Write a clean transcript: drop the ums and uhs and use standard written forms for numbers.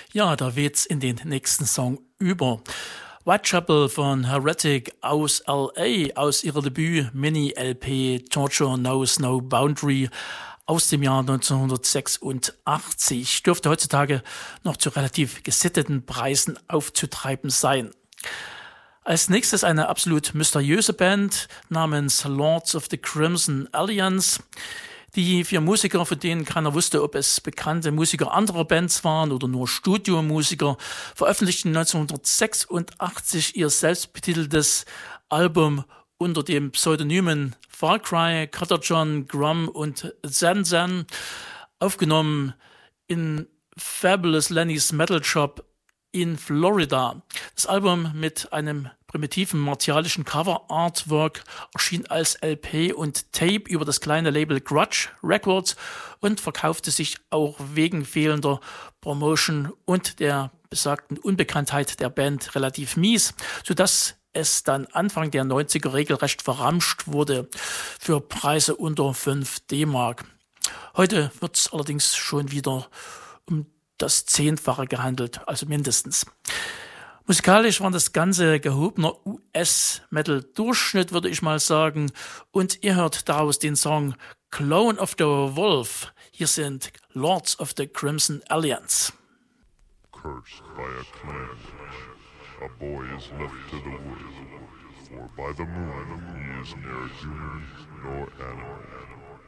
Ja, da weht's in den nächsten Song über. Whitechapel von Heretic aus L.A., aus ihrer Debüt-Mini-LP Torture Knows No Boundary aus dem Jahr 1986, dürfte heutzutage noch zu relativ gesitteten Preisen aufzutreiben sein. Als nächstes eine absolut mysteriöse Band namens Lords of the Crimson Alliance. Die 4 Musiker, von denen keiner wusste, ob es bekannte Musiker anderer Bands waren oder nur Studiomusiker, veröffentlichten 1986 ihr selbstbetiteltes Album unter dem Pseudonymen Farcry, Cutterjohn, Grum und Zan, aufgenommen in Fabulous Lenny's Metal Shop in Florida. Das Album mit einem primitiven martialischen Cover-Artwork erschien als LP und Tape über das kleine Label Grudge Records und verkaufte sich auch wegen fehlender Promotion und der besagten Unbekanntheit der Band relativ mies, sodass es dann Anfang der 90er regelrecht verramscht wurde für Preise unter 5 D-Mark. Heute wird es allerdings schon wieder um das 10-fache gehandelt, also mindestens. Musikalisch war das Ganze gehobener US-Metal-Durchschnitt, würde ich mal sagen. Und ihr hört daraus den Song Clone of the Wolf. Hier sind Lords of the Crimson Alliance. Cursed by a clan, a boy is left to the wood, for by the moon he is ne'er human nor animal.